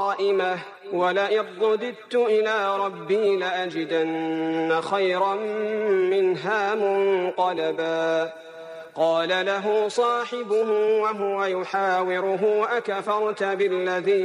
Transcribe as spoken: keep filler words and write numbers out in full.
قائمة ولئن رددت إلى ربي لأجدن خيرا منها منقلبا قال له صاحبه وهو يحاوره أكفرت بالذي